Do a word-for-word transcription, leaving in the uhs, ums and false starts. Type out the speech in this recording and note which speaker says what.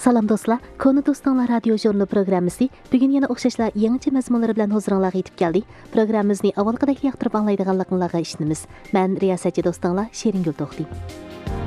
Speaker 1: Salam dostlar, Konu Dostlar radio jurnalı programmasi bugun yana o'xshashlar yangicha mazmunlar bilan huzuringizga yetib keldi. Programmamizni avvalgidek yoqtirib anglaydiganligingizga ishonamiz. Men riyosatchi do'stinglar Sheringul To'xti.